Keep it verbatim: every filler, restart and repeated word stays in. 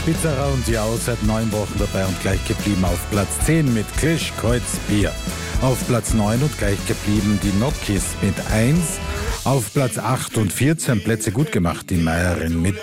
Pizza und ja seit neun Wochen dabei und gleich geblieben auf Platz zehn mit Klisch Kreuz Bier. Auf Platz neun und gleich geblieben die Nokis mit eins. Auf Platz acht und vierzehn Plätze gut gemacht, die Meierin mit